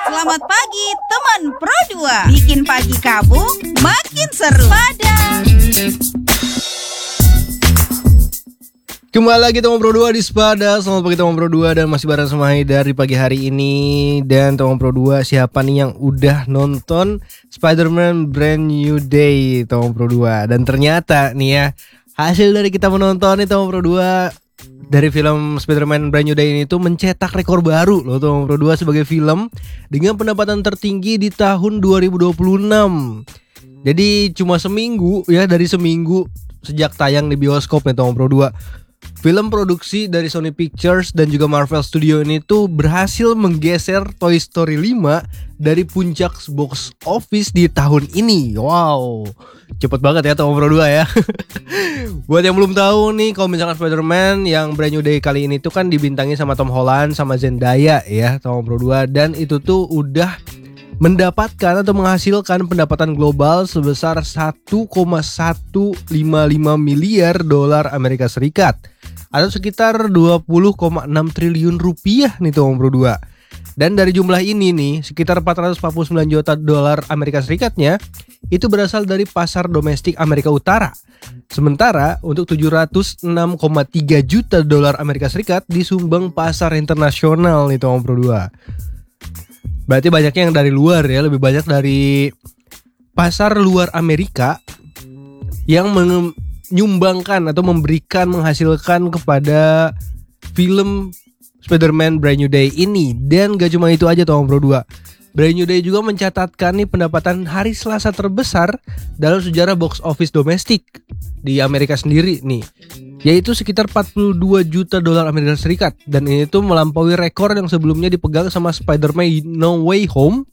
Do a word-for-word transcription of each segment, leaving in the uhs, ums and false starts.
Selamat pagi teman Pro dua. Bikin pagi kamu makin seru. Pada Kembali lagi teman Pro dua di Spada. Selamat pagi teman Pro dua. Dan masih bareng sama Haidar di pagi hari ini. Dan teman Pro dua, siapa nih yang udah nonton Spider-Man Brand New Day teman Pro dua? Dan ternyata nih ya, hasil dari kita menonton nih teman Pro dua, dari film Spider-Man Brand New Day ini tuh mencetak rekor baru loh teman Pro dua sebagai film dengan pendapatan tertinggi di tahun dua ribu dua puluh enam. Jadi cuma seminggu ya, dari seminggu sejak tayang di bioskop nih teman Pro dua, film produksi dari Sony Pictures dan juga Marvel Studio ini tuh berhasil menggeser Toy Story lima dari puncak box office di tahun ini. Wow, cepet banget ya teman Pro dua ya. Buat yang belum tahu nih, kalau misalkan Spider-Man yang Brand New Day kali ini tuh kan dibintangi sama Tom Holland sama Zendaya ya teman Pro dua. Dan itu tuh udah mendapatkan atau menghasilkan pendapatan global sebesar satu koma seratus lima puluh lima miliar dolar Amerika Serikat atau sekitar dua puluh koma enam triliun rupiah nih teman Pro dua. Dan dari jumlah ini nih, sekitar empat ratus empat puluh sembilan juta dolar Amerika Serikatnya itu berasal dari pasar domestik Amerika Utara. Sementara untuk tujuh ratus enam koma tiga juta dolar Amerika Serikat disumbang pasar internasional nih teman Pro dua. Berarti banyaknya yang dari luar ya, lebih banyak dari pasar luar Amerika yang menyumbangkan atau memberikan, menghasilkan kepada film Spider-Man Brand New Day ini. Dan gak cuma itu aja teman Pro dua, Brand New Day juga mencatatkan nih pendapatan hari Selasa terbesar dalam sejarah box office domestik di Amerika sendiri nih, yaitu sekitar empat puluh dua juta dolar Amerika Serikat. Dan ini tuh melampaui rekor yang sebelumnya dipegang sama Spider-Man No Way Home.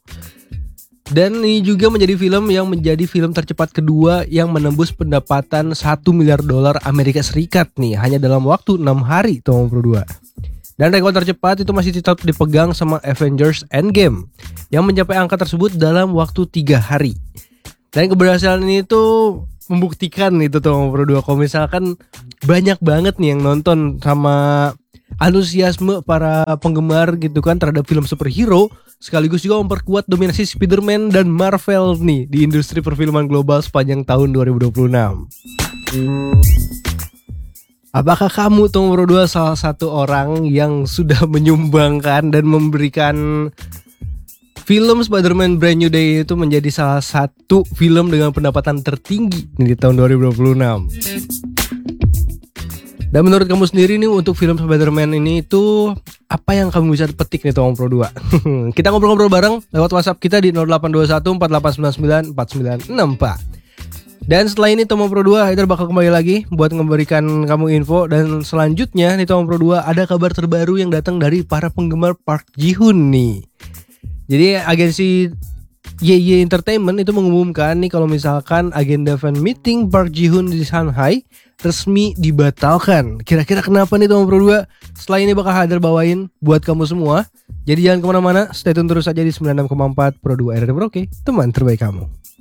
Dan ini juga menjadi film yang menjadi film tercepat kedua yang menembus pendapatan satu miliar dolar Amerika Serikat nih, hanya dalam waktu enam hari teman Pro dua. Dan rekor tercepat itu masih tetap dipegang sama Avengers Endgame yang mencapai angka tersebut dalam waktu tiga hari. Dan keberhasilan ini tuh membuktikan itu teman Pro dua, kalau misalkan banyak banget nih yang nonton sama antusiasme para penggemar gitu kan terhadap film superhero, sekaligus juga memperkuat dominasi Spider-Man dan Marvel nih di industri perfilman global sepanjang tahun dua ribu dua puluh enam. Apakah kamu teman Pro dua salah satu orang yang sudah menyumbangkan dan memberikan film Spider-Man Brand New Day itu menjadi salah satu film dengan pendapatan tertinggi di tahun dua ribu dua puluh enam? Dan menurut kamu sendiri nih, untuk film Spider-Man ini itu apa yang kamu bisa petik nih teman Pro dua? Kita ngobrol-ngobrol bareng lewat WhatsApp kita di nol delapan dua satu empat delapan sembilan sembilan empat sembilan enam empat. Dan setelah ini teman Pro dua, Haidar bakal kembali lagi buat memberikan kamu info. Dan selanjutnya nih teman Pro dua, ada kabar terbaru yang datang dari para penggemar Park Ji-hoon nih. Jadi agensi Y Y Entertainment itu mengumumkan nih kalau misalkan agenda fan meeting Park Ji-hoon di Shanghai resmi dibatalkan. Kira-kira kenapa nih teman Pro dua? Setelah ini bakal Haidar bawain buat kamu semua. Jadi jangan kemana-mana, stay tune terus aja di sembilan puluh enam koma empat Pro dua R R Merauke, teman terbaik kamu.